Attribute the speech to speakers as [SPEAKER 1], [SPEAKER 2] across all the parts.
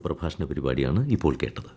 [SPEAKER 1] പ്രഭാഷണ പരിപാടിയാണ് ഇപ്പോൾ കേട്ടത്.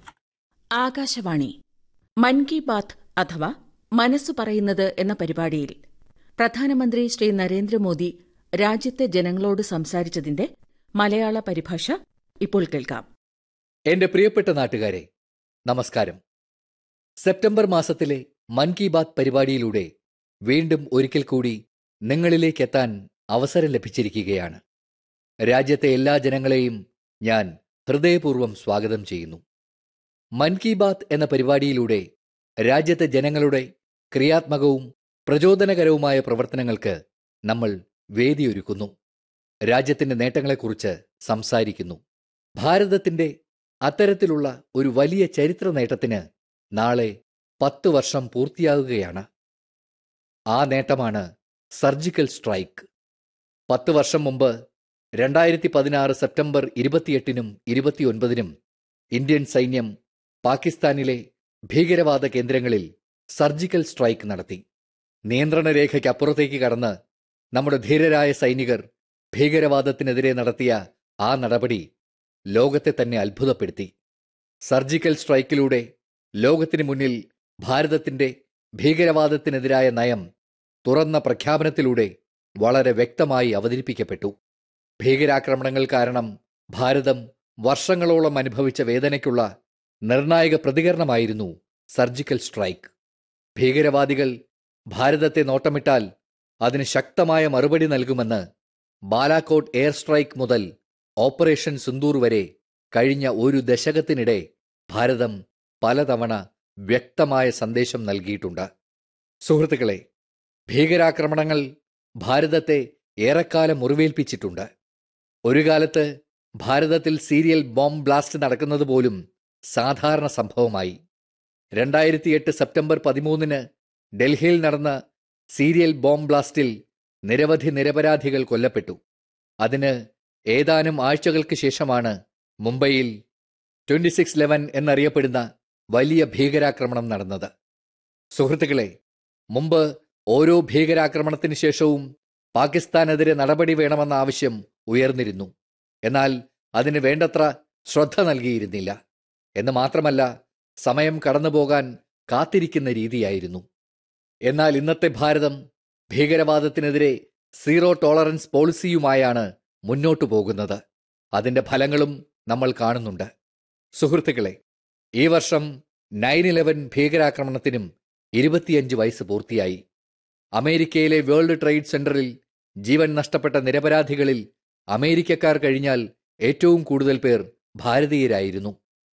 [SPEAKER 2] ആകാശവാണി മൻ കി ബാത്ത് അഥവാ മനസ്സു പറയുന്നത് എന്ന പരിപാടിയിൽ പ്രധാനമന്ത്രി ശ്രീ നരേന്ദ്രമോദി രാജ്യത്തെ ജനങ്ങളോട് സംസാരിച്ചതിന്റെ മലയാള പരിഭാഷ ഇപ്പോൾ കേൾക്കാം.
[SPEAKER 3] എന്റെ പ്രിയപ്പെട്ട നാട്ടുകാരെ, നമസ്കാരം. സെപ്റ്റംബർ മാസത്തിലെ മൻ കി ബാത്ത് പരിപാടിയിലൂടെ വീണ്ടും ഒരിക്കൽ കൂടി നിങ്ങളിലേക്കെത്താൻ അവസരം ലഭിച്ചിരിക്കുകയാണ്. രാജ്യത്തെ എല്ലാ ജനങ്ങളെയും ഞാൻ ഹൃദയപൂർവ്വം സ്വാഗതം ചെയ്യുന്നു. മൻ കി ബാത്ത് എന്ന പരിപാടിയിലൂടെ രാജ്യത്തെ ജനങ്ങളുടെ ക്രിയാത്മകവും പ്രചോദനകരവുമായ പ്രവർത്തനങ്ങൾക്ക് നമ്മൾ വേദിയൊരുക്കുന്നു. രാജ്യത്തിന്റെ നേട്ടങ്ങളെക്കുറിച്ച് സംസാരിക്കുന്നു. ഭാരതത്തിന്റെ അത്തരത്തിലുള്ള ഒരു വലിയ ചരിത്ര നേട്ടത്തിന് നാളെ 10 വർഷം പൂർത്തിയാകുകയാണ്. ആ നേട്ടമാണ് സർജിക്കൽ സ്ട്രൈക്ക്. 10 വർഷം മുമ്പ് 2016 സെപ്റ്റംബർ 28-നും 29-നും ഇന്ത്യൻ സൈന്യം പാകിസ്ഥാനിലെ ഭീകരവാദ കേന്ദ്രങ്ങളിൽ സർജിക്കൽ സ്ട്രൈക്ക് നടത്തി. നിയന്ത്രണ രേഖയ്ക്കപ്പുറത്തേക്ക് കടന്ന് നമ്മുടെ ധീരരായ സൈനികർ ഭീകരവാദത്തിനെതിരെ നടത്തിയ ആ നടപടി ലോകത്തെ തന്നെ അത്ഭുതപ്പെടുത്തി. സർജിക്കൽ സ്ട്രൈക്കിലൂടെ ലോകത്തിനു മുന്നിൽ ഭാരതത്തിന്റെ ഭീകരവാദത്തിനെതിരായ നയം തുറന്ന പ്രഖ്യാപനത്തിലൂടെ വളരെ വ്യക്തമായി അവതരിപ്പിക്കപ്പെട്ടു. ഭീകരാക്രമണങ്ങൾ കാരണം ഭാരതം വർഷങ്ങളോളം അനുഭവിച്ച വേദനയ്ക്കുള്ള നിർണായക പ്രതികരണമായിരുന്നു സർജിക്കൽ സ്ട്രൈക്ക്. ഭീകരവാദികൾ ഭാരതത്തെ നോട്ടമിട്ടാൽ അതിന് ശക്തമായ മറുപടി നൽകുമെന്ന് ബാലാക്കോട്ട് എയർ സ്ട്രൈക്ക് മുതൽ ഓപ്പറേഷൻ സിന്ദൂർ വരെ കഴിഞ്ഞ ഒരു ദശകത്തിനിടെ ഭാരതം പലതവണ വ്യക്തമായ സന്ദേശം നൽകിയിട്ടുണ്ട്. സുഹൃത്തുക്കളെ, ഭീകരാക്രമണങ്ങൾ ഭാരതത്തെ ഏറെക്കാലം മുറിവേൽപ്പിച്ചിട്ടുണ്ട്. ഒരു കാലത്ത് ഭാരതത്തിൽ സീരിയൽ ബോംബ് ബ്ലാസ്റ്റ് നടക്കുന്നത് പോലും സാധാരണ സംഭവമായി. 2008 സെപ്റ്റംബർ 13-ന് ഡൽഹിയിൽ നടന്ന സീരിയൽ ബോംബ് ബ്ലാസ്റ്റിൽ നിരവധി നിരപരാധികൾ കൊല്ലപ്പെട്ടു. അതിന് ഏതാനും ആഴ്ചകൾക്ക് ശേഷമാണ് മുംബൈയിൽ 26/11 എന്നറിയപ്പെടുന്ന വലിയ ഭീകരാക്രമണം നടന്നത്. സുഹൃത്തുക്കളെ, മുമ്പ് ഓരോ ഭീകരാക്രമണത്തിന് ശേഷവും പാകിസ്ഥാനെതിരെ നടപടി വേണമെന്ന ആവശ്യം ഉയർന്നിരുന്നു. എന്നാൽ അതിന് വേണ്ടത്ര ശ്രദ്ധ നൽകിയിരുന്നില്ല. എന്ന് മാത്രമല്ല, സമയം കടന്നുപോകാൻ കാത്തിരിക്കുന്ന രീതിയായിരുന്നു. എന്നാൽ ഇന്നത്തെ ഭാരതം ഭീകരവാദത്തിനെതിരെ സീറോ ടോളറൻസ് പോളിസിയുമായാണ് മുന്നോട്ടു പോകുന്നത്. അതിന്റെ ഫലങ്ങളും നമ്മൾ കാണുന്നുണ്ട്. സുഹൃത്തുക്കളെ, ഈ വർഷം 9/11 ഭീകരാക്രമണത്തിനും 25 വയസ്സ് പൂർത്തിയായി. അമേരിക്കയിലെ വേൾഡ് ട്രേഡ് സെന്ററിൽ ജീവൻ നഷ്ടപ്പെട്ട നിരപരാധികളിൽ അമേരിക്കക്കാർ കഴിഞ്ഞാൽ ഏറ്റവും കൂടുതൽ പേർ ഭാരതീയരായിരുന്നു.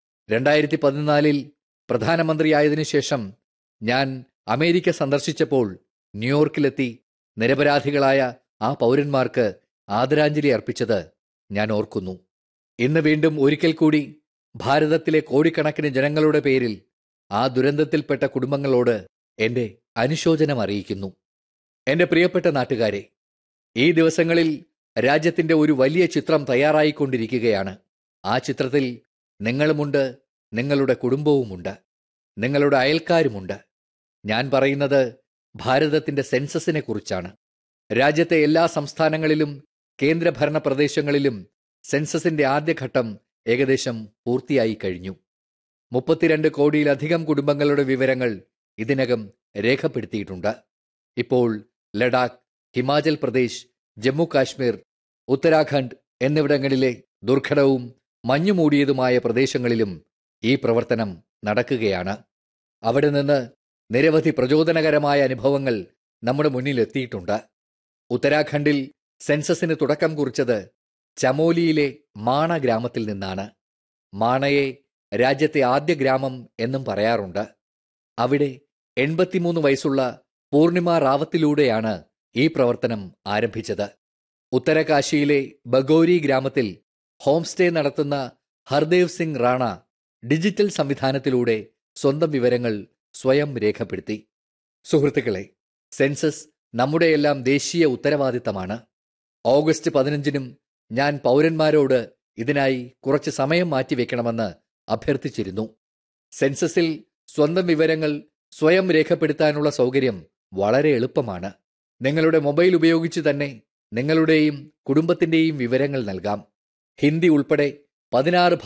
[SPEAKER 3] 2014-ൽ പ്രധാനമന്ത്രിയായതിനു ശേഷം ഞാൻ അമേരിക്ക സന്ദർശിച്ചപ്പോൾ ന്യൂയോർക്കിലെത്തി നിരപരാധികളായ ആ പൗരന്മാർക്ക് ആദരാഞ്ജലി അർപ്പിച്ചത് ഞാൻ ഓർക്കുന്നു. ഇന്ന് വീണ്ടും ഒരിക്കൽ കൂടി ഭാരതത്തിലെ കോടിക്കണക്കിന് ജനങ്ങളുടെ പേരിൽ ആ ദുരന്തത്തിൽപ്പെട്ട കുടുംബങ്ങളോട് എന്റെ അനുശോചനം അറിയിക്കുന്നു. എന്റെ പ്രിയപ്പെട്ട നാട്ടുകാരെ, ഈ ദിവസങ്ങളിൽ രാജ്യത്തിന്റെ ഒരു വലിയ ചിത്രം തയ്യാറായിക്കൊണ്ടിരിക്കുകയാണ്. ആ ചിത്രത്തിൽ നിങ്ങളുമുണ്ട്, നിങ്ങളുടെ കുടുംബവുമുണ്ട്, നിങ്ങളുടെ അയൽക്കാരുമുണ്ട്. ഞാൻ പറയുന്നത് ഭാരതത്തിന്റെ സെൻസസിനെ കുറിച്ചാണ്. രാജ്യത്തെ എല്ലാ സംസ്ഥാനങ്ങളിലും കേന്ദ്രഭരണ പ്രദേശങ്ങളിലും സെൻസസിന്റെ ആദ്യഘട്ടം ഏകദേശം പൂർത്തിയായി കഴിഞ്ഞു. 32 കോടിയിലധികം കുടുംബങ്ങളുടെ വിവരങ്ങൾ ഇതിനകം രേഖപ്പെടുത്തിയിട്ടുണ്ട്. ഇപ്പോൾ ലഡാക്ക്, ഹിമാചൽ പ്രദേശ്, ജമ്മു കാശ്മീർ, ഉത്തരാഖണ്ഡ് എന്നിവിടങ്ങളിലെ ദുർഘടവും മഞ്ഞുമൂടിയതുമായ പ്രദേശങ്ങളിലും ഈ പ്രവർത്തനം നടക്കുകയാണ്. അവിടെ നിന്ന് നിരവധി പ്രചോദനകരമായ അനുഭവങ്ങൾ നമ്മുടെ മുന്നിലെത്തിയിട്ടുണ്ട്. ഉത്തരാഖണ്ഡിൽ സെൻസസിന് തുടക്കം കുറിച്ചത് ചമോലിയിലെ മാണ ഗ്രാമത്തിൽ നിന്നാണ്. മാണയെ രാജ്യത്തെ ആദ്യ ഗ്രാമം എന്നും പറയാറുണ്ട്. അവിടെ 83 വയസ്സുള്ള പൂർണിമ റാവത്തിലൂടെയാണ് ഈ പ്രവർത്തനം ആരംഭിച്ചത്. ഉത്തരകാശിയിലെ ബഗോരി ഗ്രാമത്തിൽ ഹോം സ്റ്റേ നടത്തുന്ന ഹർദേവ് സിംഗ് റാണ ഡിജിറ്റൽ സംവിധാനത്തിലൂടെ സ്വന്തം വിവരങ്ങൾ സ്വയം രേഖപ്പെടുത്തി. സുഹൃത്തുക്കളെ, സെൻസസ് നമ്മുടെയെല്ലാം ദേശീയ ഉത്തരവാദിത്തമാണ്. ഓഗസ്റ്റ് 15-നും ഞാൻ പൗരന്മാരോട് ഇതിനായി കുറച്ച് സമയം മാറ്റിവെക്കണമെന്ന് അഭ്യർത്ഥിച്ചിരുന്നു. സെൻസസിൽ സ്വന്തം വിവരങ്ങൾ സ്വയം രേഖപ്പെടുത്താനുള്ള സൗകര്യം വളരെ എളുപ്പമാണ്. നിങ്ങളുടെ മൊബൈൽ ഉപയോഗിച്ച് തന്നെ നിങ്ങളുടെയും കുടുംബത്തിന്റെയും വിവരങ്ങൾ നൽകാം. ഹിന്ദി ഉൾപ്പെടെ 16